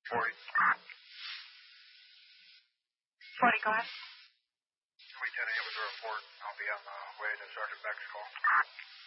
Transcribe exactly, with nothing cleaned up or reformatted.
forty. forty, go ahead. three ten A M is a report. I'll be on the way to Sergeant Beck's call.